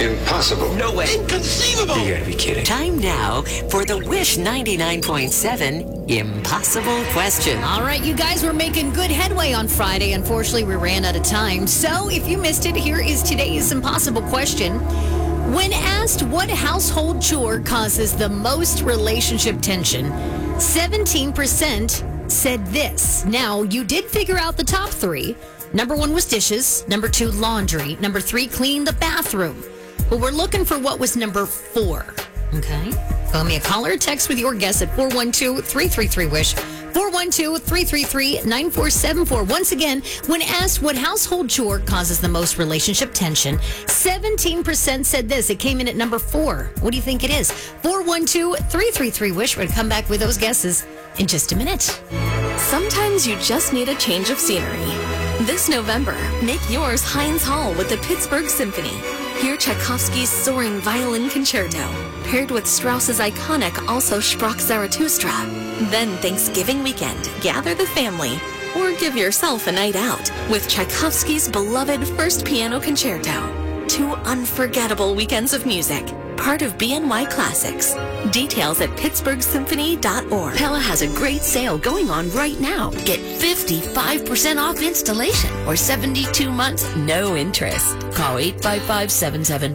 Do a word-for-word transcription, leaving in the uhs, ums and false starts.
Impossible. No way. Inconceivable. You gotta be kidding. Time now for the Wish ninety-nine point seven Impossible Question. All right, you guys were making good headway on Friday. Unfortunately, we ran out of time. So if you missed it, here is today's Impossible Question. When asked what household chore causes the most relationship tension, seventeen percent said this. Now, you did figure out the top three. Number one was dishes. Number two, laundry. Number three, cleaning the bathroom. But we're looking for what was number four. Okay? Call me a caller or text with your guess at four one two, three three three, WISH. four one two, three three three, nine four seven four. Once again, when asked what household chore causes the most relationship tension, seventeen percent said this. It came in at number four. What do you think it is? four one two, three three three, WISH. We're going to come back with those guesses in just a minute. Sometimes you just need a change of scenery. This November, make yours Heinz Hall with the Pittsburgh Symphony. Hear Tchaikovsky's soaring violin concerto, paired with Strauss's iconic Also Sprach Zarathustra. Then Thanksgiving weekend, gather the family, or give yourself a night out with Tchaikovsky's beloved First Piano Concerto. Two unforgettable weekends of music, part of B N Y Classics. Details at pittsburgh symphony dot org. Pella has a great sale going on right now. Get fifty-five percent off installation or seventy-two months, no interest. Call eight five five, seven seven